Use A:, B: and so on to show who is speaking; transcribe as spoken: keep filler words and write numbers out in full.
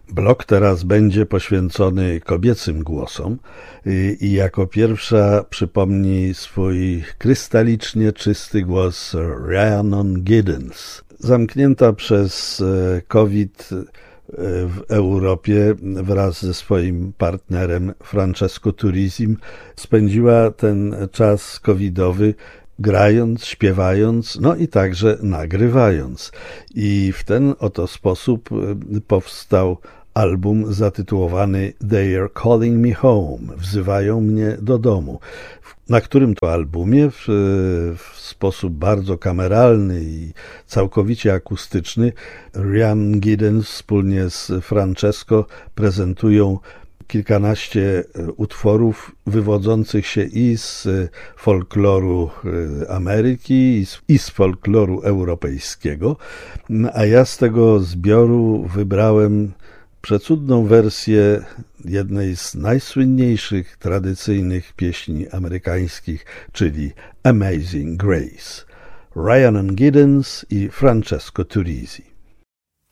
A: Blok teraz będzie poświęcony kobiecym głosom i jako pierwsza przypomni swój krystalicznie czysty głos Rhiannon Giddens. Zamknięta przez COVID w Europie wraz ze swoim partnerem Francesco Turisi spędziła ten czas covidowy grając, śpiewając, no i także nagrywając. I w ten oto sposób powstał album zatytułowany They Are Calling Me Home, wzywają mnie do domu, na którym to albumie w, w sposób bardzo kameralny i całkowicie akustyczny Rhiannon Giddens wspólnie z Francesco prezentują kilkanaście utworów wywodzących się i z folkloru Ameryki, i z folkloru europejskiego, a ja z tego zbioru wybrałem przecudną wersję jednej z najsłynniejszych tradycyjnych pieśni amerykańskich, czyli Amazing Grace. Rhiannon Giddens i Francesco Turisi.